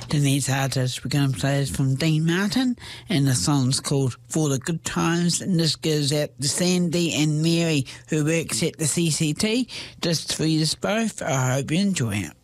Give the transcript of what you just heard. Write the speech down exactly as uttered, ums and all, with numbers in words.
The next artist we're going to play is from Dean Martin, and the song's called For the Good Times, and this goes out to Sandy and Mary, who works at the C C T. Just for you both, I hope you enjoy it.